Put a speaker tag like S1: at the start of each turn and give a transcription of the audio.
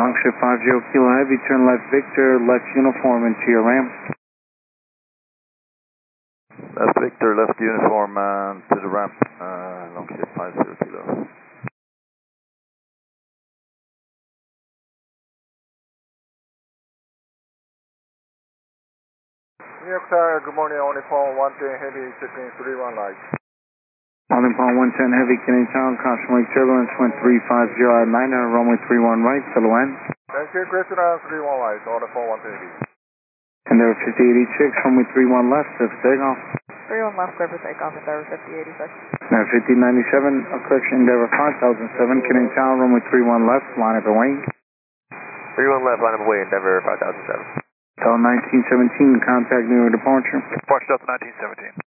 S1: Longship 50 Kilo Heavy, turn left Victor, left uniform into your ramp.
S2: Left Victor, left uniform to the ramp, Longship 50 Kilo.
S3: New York Tower, good morning, only Palm 110 Heavy, shipping 31 light.
S1: Only Palm 110 Heavy, Canadian Town, caution wake turbulence, wind 350 at 9, runway 31 right, settle in.
S3: Thank you, Crescent Island 31 light, only Palm 110 Heavy.
S1: Endeavour 5086, runway 31 left, clear for takeoff.
S4: 31 left, clear for takeoff, Endeavour 5086.
S1: Endeavour 5097, correction, Endeavour 5007, Canadian Town, runway 31 left, line up and wait.
S2: 31 left, line up and wait, Endeavour 5007.
S1: Delta 1917, contact New York departure.
S2: Departure Delta 1917.